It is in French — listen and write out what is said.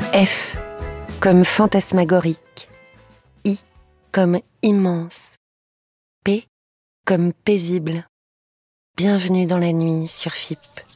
F comme fantasmagorique. I comme immense. P comme paisible. Bienvenue dans la nuit sur FIP.